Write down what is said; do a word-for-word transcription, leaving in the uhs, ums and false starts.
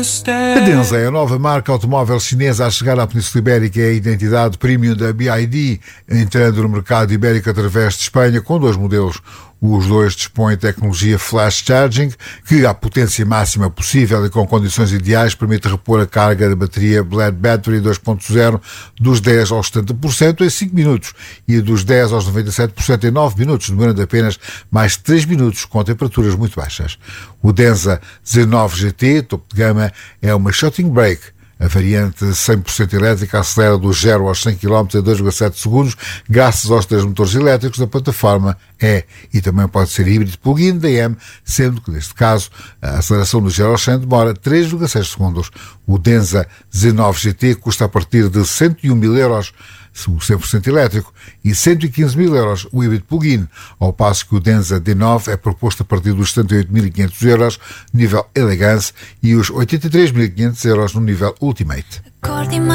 A Denza é a nova marca automóvel chinesa a chegar à Península Ibérica e é a identidade premium da B Y D, entrando no mercado ibérico através de Espanha com dois modelos. Os dois dispõem de tecnologia Flash Charging, que, à potência máxima possível e com condições ideais, permite repor a carga da bateria Blade Battery dois ponto zero dos dez aos setenta por cento em cinco minutos e dos dez aos noventa e sete por cento em nove minutos, demorando apenas mais três minutos com temperaturas muito baixas. O Denza Z nove G T, topo de gama, é uma shooting brake. A variante cem por cento elétrica acelera do zero aos cem quilómetros em dois vírgula sete segundos, graças aos três motores elétricos da plataforma E, e também pode ser híbrido plug-in D M, sendo que, neste caso, a aceleração do zero aos cem demora três vírgula seis segundos. O Denza Z nove G T custa a partir de cento e um mil euros, o cem por cento elétrico, e cento e quinze mil euros o híbrido plug-in, ao passo que o Denza D nove é proposto a partir dos setenta e oito mil e quinhentos euros no nível Elegance e os oitenta e três mil e quinhentos euros no nível Ultimate.